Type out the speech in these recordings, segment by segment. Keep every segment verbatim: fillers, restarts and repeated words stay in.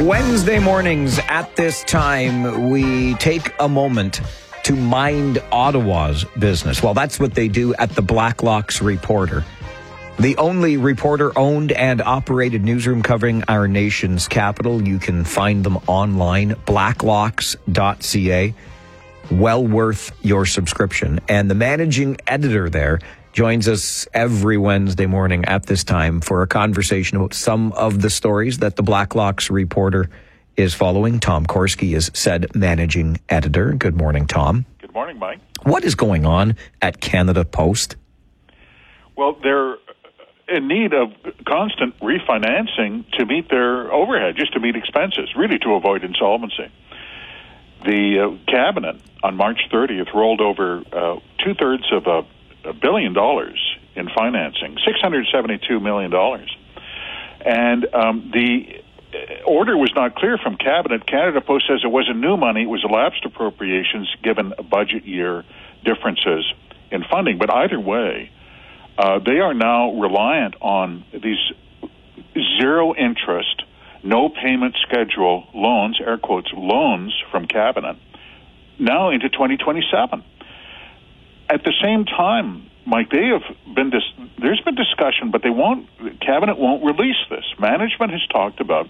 Wednesday mornings at this time, we take a moment to mind Ottawa's business. Well, that's what they do at the Blacklocks Reporter, the only reporter-owned and operated newsroom covering our nation's capital. You can find them online, blacklocks dot c a. Well worth your subscription. And the managing editor there joins us every Wednesday morning at this time for a conversation about some of the stories that the Blacklocks Reporter is following. Tom Korski is said managing editor. Good morning, Tom. Good morning, Mike. What is going on at Canada Post? Well, they're in need of constant refinancing to meet their overhead, just to meet expenses, really to avoid insolvency. The uh, cabinet on March thirtieth rolled over uh, two-thirds of a a billion dollars in financing, six hundred seventy-two million dollars. And um, the order was not clear from Cabinet. Canada Post says it wasn't new money, it was elapsed appropriations given budget year differences in funding. But either way, uh, they are now reliant on these zero interest, no payment schedule loans, air quotes, loans from Cabinet, now into twenty twenty-seven. At the same time, Mike, they have been dis- there's been discussion, but they won't. Cabinet won't release this. Management has talked about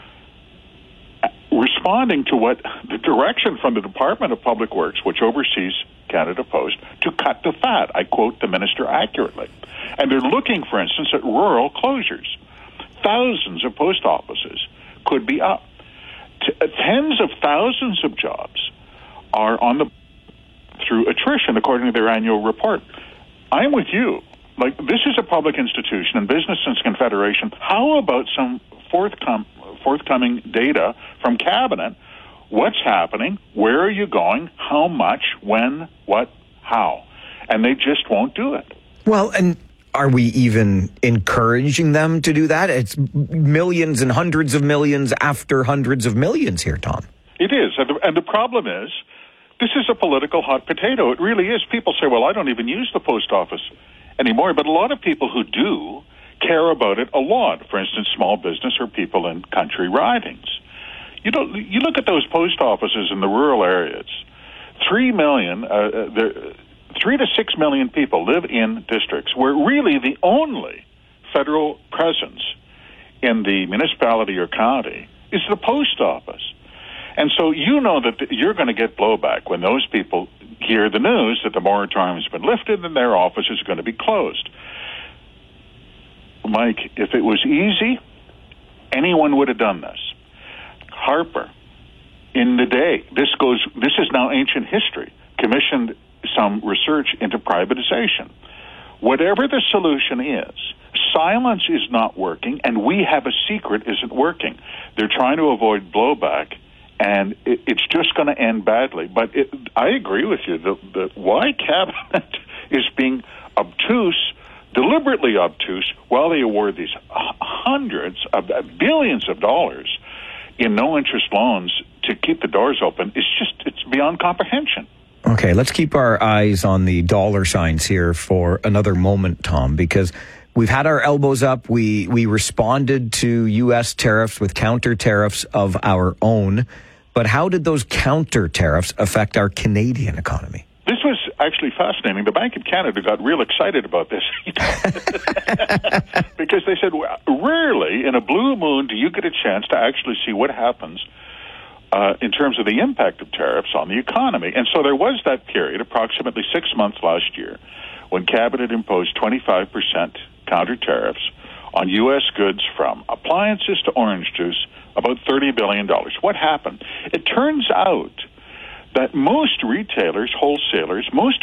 responding to what the direction from the Department of Public Works, which oversees Canada Post, to cut the fat. I quote the minister accurately, and they're looking, for instance, at rural closures. Thousands of post offices could be up. T- tens of thousands of jobs are on the through attrition, according to their annual report. I'm with you. Like, this is a public institution, and Business and Confederation. How about some forthcom- forthcoming data from Cabinet? What's happening? Where are you going? How much? When? What? How? And they just won't do it. Well, and are we even encouraging them to do that? It's millions and hundreds of millions after hundreds of millions here, Tom. It is. And the, and the problem is, this is a political hot potato. It really is. People say, well, I don't even use the post office anymore. But a lot of people who do care about it a lot. For instance, small business or people in country ridings. You know, you look at those post offices in the rural areas. Three million, uh, there, three to six million people live in districts where really the only federal presence in the municipality or county is the post office. And so you know that you're going to get blowback when those people hear the news that the moratorium has been lifted and their office is going to be closed. Mike, if it was easy, anyone would have done this. Harper, in the day, this goes. This is now ancient history, commissioned some research into privatization. Whatever the solution is, silence is not working, and we have a secret isn't working. They're trying to avoid blowback, and it, it's just going to end badly. But it, I agree with you. The, the why Cabinet is being obtuse, deliberately obtuse, while they award these hundreds of billions of dollars in no-interest loans to keep the doors open, is just, it's beyond comprehension. Okay, let's keep our eyes on the dollar signs here for another moment, Tom, because we've had our elbows up. We we responded to U S tariffs with counter tariffs of our own. But how did those counter tariffs affect our Canadian economy? This was actually fascinating. The Bank of Canada got real excited about this because they said, well, rarely in a blue moon do you get a chance to actually see what happens uh, in terms of the impact of tariffs on the economy. And so there was that period, approximately six months last year, when Cabinet imposed twenty-five percent counter tariffs on U S goods from appliances to orange juice, about thirty billion dollars. What happened? It turns out that most retailers, wholesalers, most